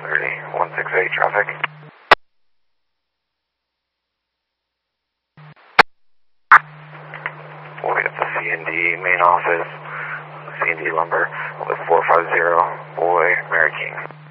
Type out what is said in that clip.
168 traffic. We'll be at the C&D main office, C&D Lumber, with 450 Boy, Mary King.